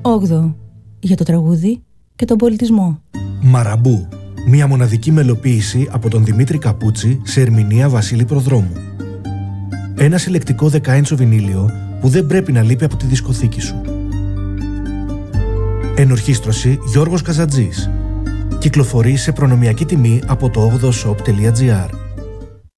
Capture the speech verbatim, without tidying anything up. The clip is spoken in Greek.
Όγδοο. Για το τραγούδι και τον πολιτισμό. Μαραμπού. Μια μοναδική μελοποίηση από τον Δημήτρη Καπούτσι σε ερμηνεία Βασίλη Προδρόμου. Ένα συλλεκτικό δεκάιντσο βινίλιο που δεν πρέπει να λείπει από τη δισκοθήκη σου. Ενορχήστρωση Γιώργος Καζατζής. Κυκλοφορεί σε προνομιακή τιμή από το όγδοο shop τελεία gr.